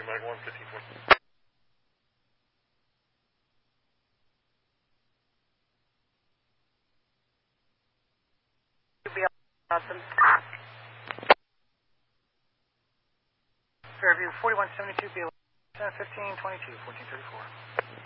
Mag 1, 15, 14. Awesome. Fairview 4172, BL 15, 22, 1434.